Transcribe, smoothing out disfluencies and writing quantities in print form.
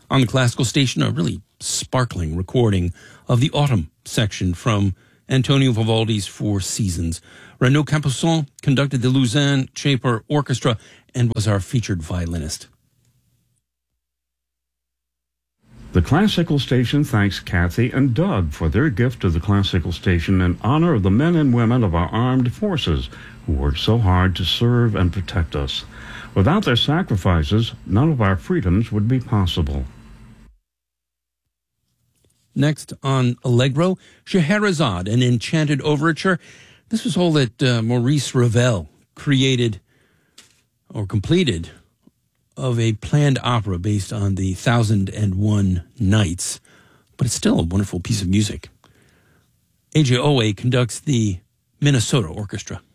On the classical station, a really sparkling recording of the autumn section from Antonio Vivaldi's Four Seasons. Renaud Capuçon conducted the Lausanne Chamber Orchestra and was our featured violinist. The Classical Station thanks Kathy and Doug for their gift to the Classical Station in honor of the men and women of our armed forces who work so hard to serve and protect us. Without their sacrifices, none of our freedoms would be possible. Next on Allegro, Scheherazade, an enchanted overture. This was all that Maurice Ravel created or completed of a planned opera based on the 1001 Nights, but it's still a wonderful piece of music. A.J. Owe conducts the Minnesota Orchestra.